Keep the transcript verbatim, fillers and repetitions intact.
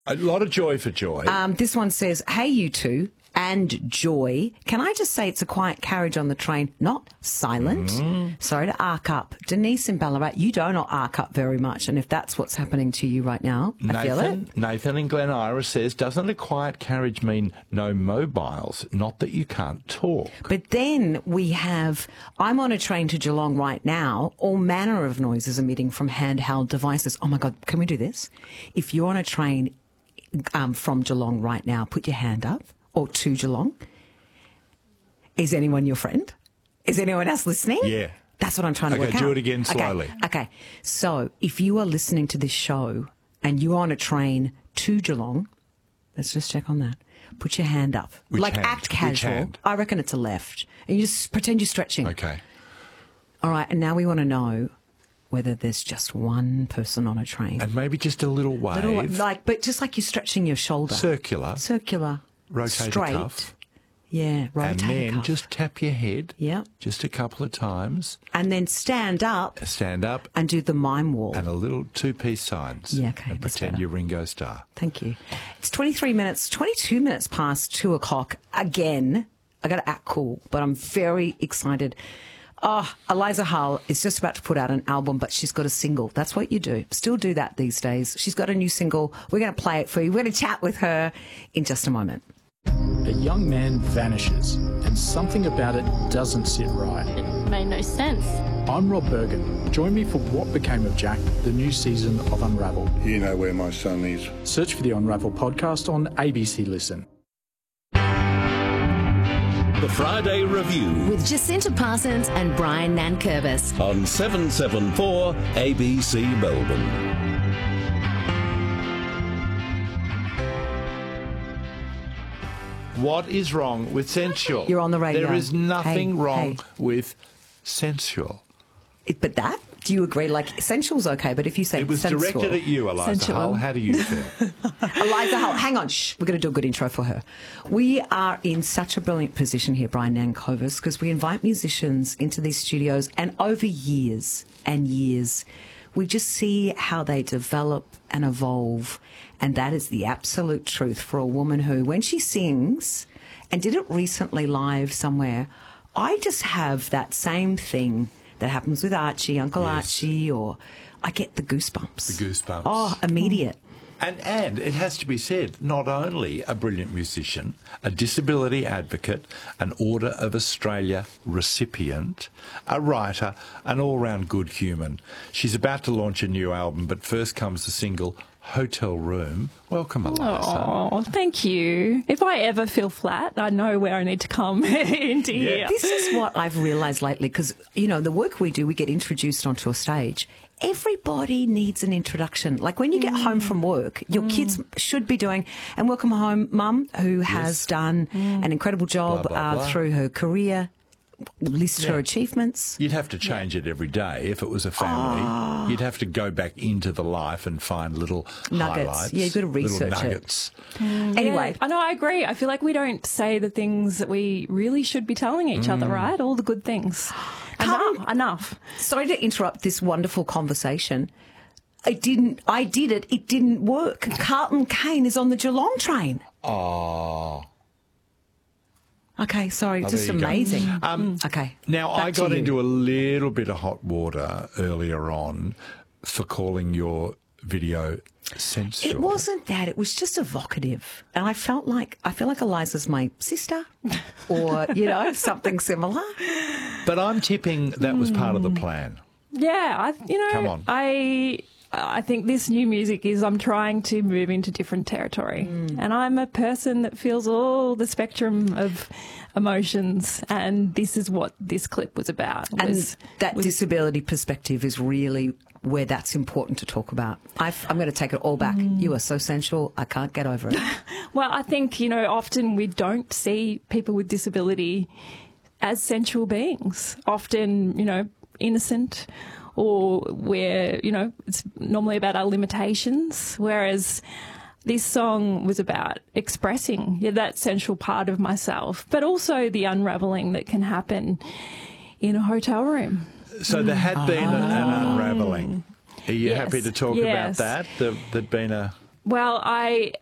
A lot of joy for Joy. Um, this one says, hey, you two, and Joy. Can I just say it's a quiet carriage on the train, not silent? Mm. Sorry to arc up. Denise in Ballarat, you do not arc up very much, and if that's what's happening to you right now, Nathan, I feel it. Nathan in Glen Iris says, doesn't a quiet carriage mean no mobiles? Not that you can't talk. But then we have, I'm on a train to Geelong right now, all manner of noises emitting from handheld devices. Oh, my God, can we do this? If you're on a train um, from Geelong right now, put your hand up. Or to Geelong. Is anyone your friend? Is anyone else listening? Yeah. That's what I'm trying to okay, work out. do it again slowly. Okay. okay. So if you are listening to this show and you're on a train to Geelong, let's just check on that. Put your hand up. Which like hand? act casual. Which hand? I reckon it's a left. And you just pretend you're stretching. Okay. All right. And now we want to know whether there's just one person on a train. And maybe just a little wave. Little, like, but just like you're stretching your shoulder. Circular. Circular. Rotator Straight. cuff. Yeah, rotator And then cuff. just tap your head. Yeah. Just a couple of times. And then stand up. Stand up. And do the mime wall. And a little two-piece signs. Yeah, okay. And that's pretend better. you're Ringo Starr. Thank you. It's twenty-three minutes, twenty-two minutes past two o'clock. Again, I got to act cool, but I'm very excited. Oh, Eliza Hull is just about to put out an album, but she's got a single. That's what you do. Still do that these days. She's got a new single. We're going to play it for you. We're going to chat with her in just a moment. A young man vanishes, and something about it doesn't sit right. It made no sense. I'm Rob Bergen. Join me for What Became of Jack, the new season of Unravel. You know where my son is. Search for the Unravel podcast on A B C Listen. The Friday Review with Jacinta Parsons and Brian Nankervis on seven seven four A B C Melbourne. What is wrong with sensual? You're on the radio. There is nothing Hey, wrong hey. with sensual. It, but that, do you agree? Like, sensual's okay, but if you say It was sensual, directed at you, Eliza sensual. Hull. How do you feel? Eliza Hull, hang on, shh, we're going to do a good intro for her. We are in such a brilliant position here, Brian Nankervis, because we invite musicians into these studios, and over years and years, we just see how they develop and evolve, and that is the absolute truth for a woman who, when she sings, and did it recently live somewhere, I just have that same thing that happens with Archie, Uncle Yes. Archie, or I get the goosebumps. The goosebumps. Oh, immediate. And, and it has to be said, not only a brilliant musician, a disability advocate, an Order of Australia recipient, a writer, an all-round good human. She's about to launch a new album, but first comes the single Hotel Room. Welcome, Eliza. Oh, thank you. If I ever feel flat, I know where I need to come into Yeah. here. This is what I've realised lately, because, you know, the work we do, we get introduced onto a stage. Everybody needs an introduction. Like when you get Mm. home from work, your mm. kids should be doing, and welcome home, Mum, who has Yes. done Mm. an incredible job Blah, blah, blah. Uh, through her career, list Yeah. her achievements. You'd have to change it every day if it was a family. Oh. You'd have to go back into the life and find little Nuggets. highlights. Yeah, you've got to research little it. nuggets. Anyway, I know, I agree. I feel like we don't say the things that we really should be telling each other, right? All the good things. Carlton- Enough. Enough. sorry to interrupt this wonderful conversation. I didn't, I did it, it didn't work. Carlton Kane is on the Geelong train. Oh. Okay, sorry, Oh, just there you go. amazing. Um, Okay. Now, back I to got you. into a little bit of hot water earlier on for calling your video sensual. It wasn't that. It was just evocative. And I felt like, I feel like Eliza's my sister or, you know, something similar. But I'm tipping that was part of the plan. Yeah, I, you know, Come on. I I think this new music is I'm trying to move into different territory. And I'm a person that feels all the spectrum of emotions, and this is what this clip was about. And was- that was- disability perspective is really where that's important to talk about. I've, I'm going to take it all back. You are so sensual. I can't get over it. Well, I think, you know, often we don't see people with disability as sensual beings. Often, you know, innocent, or where, you know, it's normally about our limitations, whereas this song was about expressing yeah, that sensual part of myself, but also the unravelling that can happen in a hotel room. So there had been an, an unravelling. Are you Yes. happy to talk Yes. about that? There, there'd been a... Well, I